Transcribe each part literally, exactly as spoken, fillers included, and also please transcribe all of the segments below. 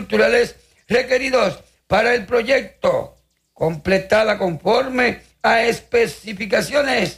estructurales requeridos para el proyecto, completada conforme a especificaciones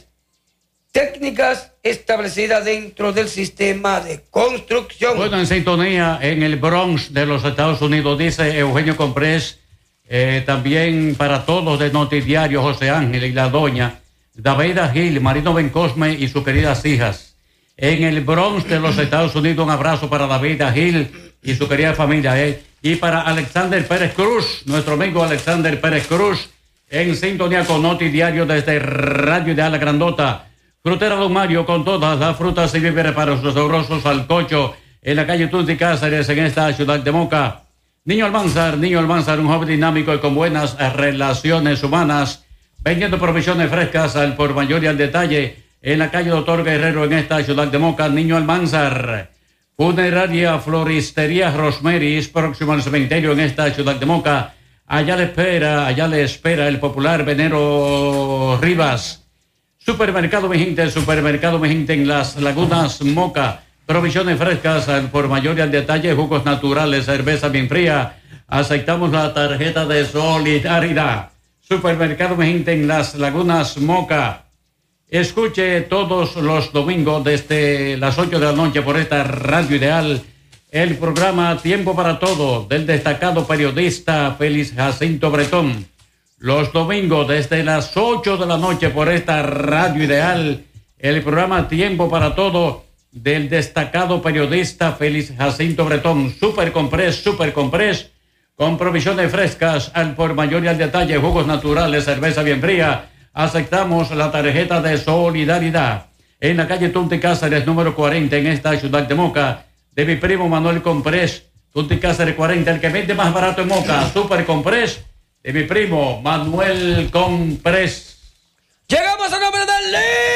técnicas establecidas dentro del sistema de construcción. Bueno, en sintonía en el Bronx de los Estados Unidos, dice Eugenio Comprés, eh, también para todos de Notidiario, José Ángel y la doña Daveida Gil, Marino Bencosme y sus queridas hijas. En el Bronx de los Estados Unidos, un abrazo para Daveida Gil y su querida familia. Eh. Y para Alexander Pérez Cruz, nuestro amigo Alexander Pérez Cruz, en sintonía con Notidiario desde Radio de La Grandota. Frutera Don Mario, con todas las frutas y víveres para sus sabrosos alcocho, en la calle Tunti Cáceres, en esta ciudad de Moca. Niño Almanzar, Niño Almanzar, un joven dinámico y con buenas relaciones humanas, vendiendo provisiones frescas al por mayor y al detalle, en la calle Doctor Guerrero, en esta ciudad de Moca. Niño Almanzar. Funeraria Floristería Rosmeris, próximo al cementerio, en esta ciudad de Moca. Allá le espera, allá le espera el popular Venero Rivas. Supermercado Mi Gente, Supermercado Mi Gente en Las Lagunas, Moca. Provisiones frescas al por mayor y al detalle, jugos naturales, cerveza bien fría. Aceptamos la tarjeta de solidaridad. Supermercado Mi Gente en Las Lagunas, Moca. Escuche todos los domingos desde las ocho de la noche por esta Radio Ideal el programa Tiempo para Todo del destacado periodista Félix Jacinto Bretón. Los domingos desde las ocho de la noche por esta Radio Ideal, el programa Tiempo para Todo del destacado periodista Félix Jacinto Bretón. Super Comprés, Super Comprés, con provisiones frescas al por mayor y al detalle, jugos naturales, cerveza bien fría. Aceptamos la tarjeta de solidaridad. En la calle Tunti Cáceres, número cuarenta, en esta ciudad de Moca, de mi primo Manuel Comprés. Tunti Cáceres cuarenta, el que vende más barato en Moca. Super Comprés, de mi primo Manuel Comprés. Llegamos a nombre del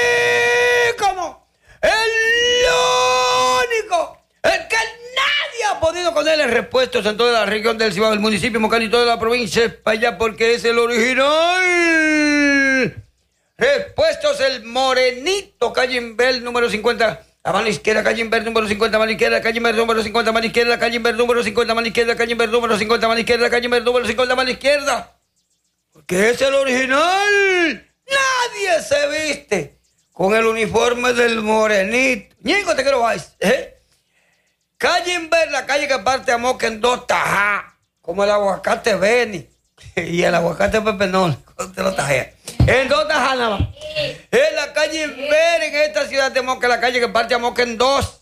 ícono, el único, el que nadie ha podido con él en repuestos en toda la región del Cibao, el municipio Mocán y toda la provincia para allá, porque es el original. Repuestos El Morenito, calle Inver, número cincuenta, a mano izquierda, calle Inver, número cincuenta, a mano izquierda, calle Inver, número cincuenta, a mano izquierda, calle Inver, número cincuenta, a mano izquierda, calle Inver, número cincuenta, a mano izquierda, calle Inver, número cincuenta, a mano izquierda. Porque es el original. Nadie se viste con el uniforme del Morenito. Ñigo, te quiero vais, ¿eh? Calle Inver, la calle que parte a Moca en dos tajas, como el aguacate Beni y el aguacate Pepenol, te lo tajea. En dos tajas nada más. En la calle Inver, en esta ciudad de Moca, la calle que parte a Moca en dos.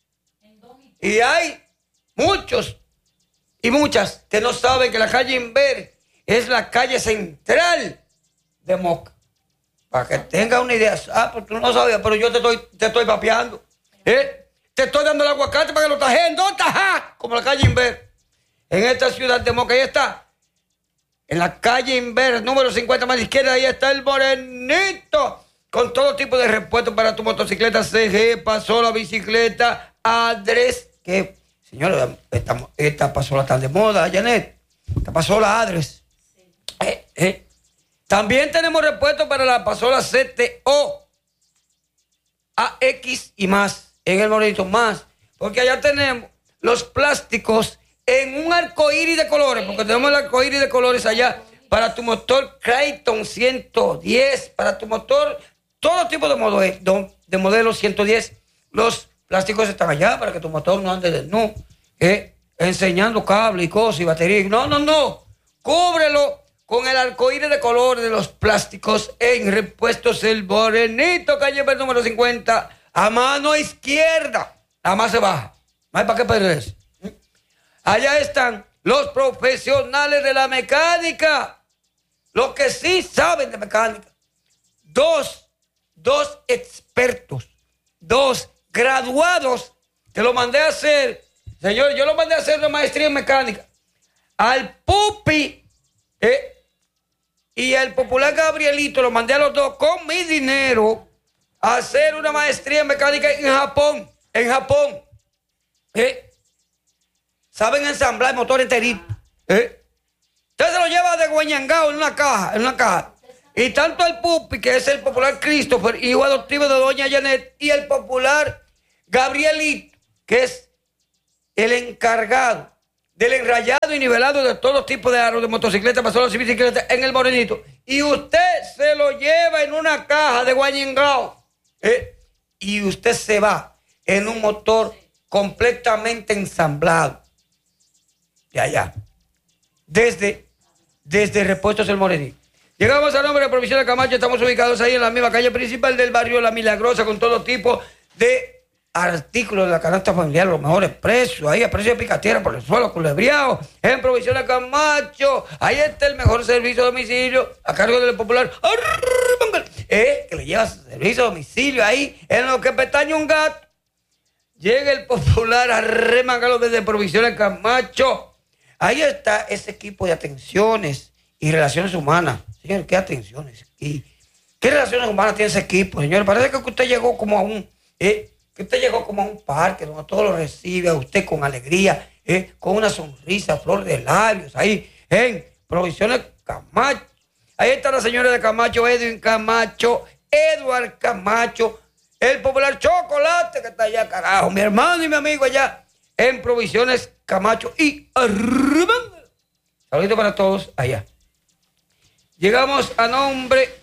Y hay muchos y muchas que no saben que la calle Inver es la calle central de Moca. Para que tenga una idea. Ah, pues tú no sabías, pero yo te estoy, te estoy vapeando. ¿Eh? Te estoy dando el aguacate para que lo tajeen dos tajas, como la calle Inver. En esta ciudad de Moca, ahí está. En la calle Inver, número cincuenta, más a la izquierda, ahí está el Morenito. Con todo tipo de repuestos para tu motocicleta, C G, pasola, bicicleta, Adres. Que, señores, esta, esta pasola está de moda, Janet. Esta pasola Adres. Sí. Eh, eh. También tenemos repuestos para la pasola C T O, A X y más. En el Morenito más. Porque allá tenemos los plásticos en un arcoíris de colores, porque tenemos el arcoíris de colores allá para tu motor Creighton ciento diez, para tu motor, todo tipo de, modelo, de modelos ciento diez. Los plásticos están allá para que tu motor no ande desnudo, ¿eh? Enseñando cable y cosas y batería. No, no, no. Cúbrelo con el arcoíris de colores de los plásticos en Repuestos El Morenito, calle Ver número cincuenta, a mano izquierda. Nada más se baja. No hay para qué perder eso. Allá están los profesionales de la mecánica, los que sí saben de mecánica. Dos, dos expertos, dos graduados, que lo mandé a hacer, señor, yo lo mandé a hacer una maestría en mecánica. Al Pupi eh, y al popular Gabrielito, lo mandé a los dos con mi dinero a hacer una maestría en mecánica en Japón, en Japón. ¿Eh? Saben ensamblar el motor enterito. ¿Eh? Usted se lo lleva de Guañangao en una caja, en una caja. Y tanto el Pupi, que es el popular Christopher, hijo adoptivo de doña Janet, y el popular Gabrielito, que es el encargado del enrayado y nivelado de todos tipos de aros, de motocicletas, pasolas y bicicletas en el Morenito. Y usted se lo lleva en una caja de guayingao. ¿eh? Y usted se va en un motor completamente ensamblado. De allá. Desde, desde Repuestos El Morenito. Llegamos al nombre de Provisiones Camacho. Estamos ubicados ahí en la misma calle principal del barrio La Milagrosa, con todo tipo de artículos de la canasta familiar, los mejores precios, ahí a precio de picatera por el suelo, culebreado, en Provisiones Camacho. Ahí está el mejor servicio de domicilio a cargo del popular, eh, que le lleva su servicio de domicilio ahí en lo que pestaña un gato. Llega el popular a remangarlo desde Provisiones Camacho. Ahí está ese equipo de atenciones y relaciones humanas. Señor, ¿qué atenciones? ¿Y qué relaciones humanas tiene ese equipo, señor? Parece que usted llegó como a un... Eh, que usted llegó como a un parque donde todo lo recibe a usted con alegría, eh, con una sonrisa, flor de labios, ahí en Provisiones Camacho. Ahí está la señora de Camacho, Edwin Camacho, Edward Camacho, el popular Chocolate que está allá, carajo, mi hermano y mi amigo allá en Provisiones Camacho. Y arriba, saludos para todos allá. Llegamos a nombre